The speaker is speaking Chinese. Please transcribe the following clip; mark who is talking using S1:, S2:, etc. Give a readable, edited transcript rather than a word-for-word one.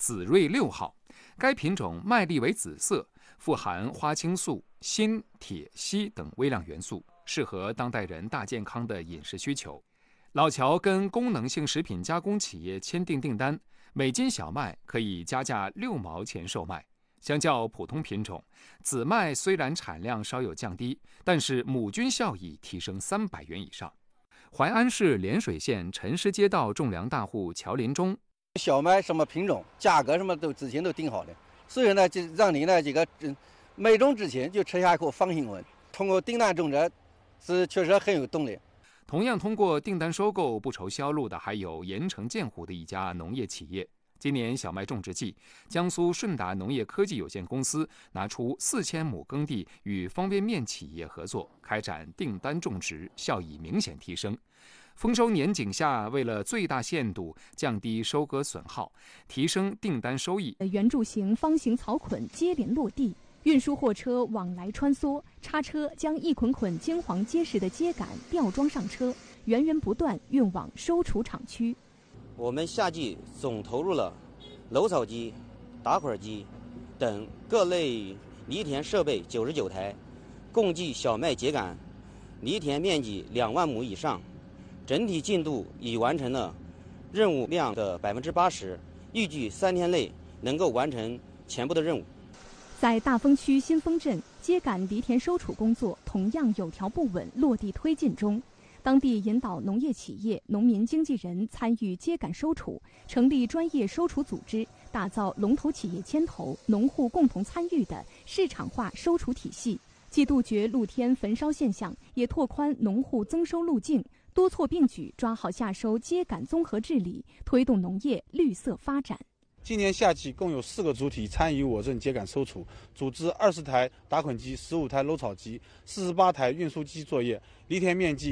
S1: 紫瑞6号。该品种麦粒为紫色，富含花青素、锌、铁、硒等微量元素，适合当代人大健康的饮食需求。老乔跟功能性食品加工企业签订订单，每斤小麦可以加价6毛钱售卖。相较普通品种，紫麦虽然产量稍有降低，但是亩均效益提升300元以上。淮安市涟水县陈师街道种粮大户乔林忠，
S2: 小麦什么品种、价格什么都之前都定好了，所以呢，就让你呢这个买种之前就吃下一口放心稳。通过订单种植，是确实很有动力。
S1: 同样通过订单收购不愁销路的，还有盐城建湖的一家农业企业。今年小麦种植季，江苏顺达农业科技有限公司拿出4000亩耕地与方便面企业合作，开展订单种植，效益明显提升。丰收年景下，为了最大限度降低收割损耗，提升订单收益，
S3: 圆柱形方形草捆接连落地，运输货车往来穿梭，叉车将一捆捆金黄结实的秸秆吊装上车，源源不断运往收储厂区。
S4: 我们夏季总投入了篓草机、打捆机等各类犁田设备99台，共计小麦秸秆犁田面积2万亩以上，整体进度已完成了任务量的80%，预计3天内能够完成全部的任务。
S3: 在大丰区新丰镇，秸秆犁田收储工作同样有条不紊落地推进中。当地引导农业企业、农民经纪人参与秸秆收储，成立专业收储组织，打造龙头企业牵头、农户共同参与的市场化收储体系。既杜绝露天焚烧现象，也拓宽农户增收路径，多措并举，抓好夏收秸秆综合治理，推动农业绿色发展。
S5: 今年夏季共有4个主体参与我镇秸秆收储，组织20台打捆机、15台篓草机、48台运输机作业，犁田面积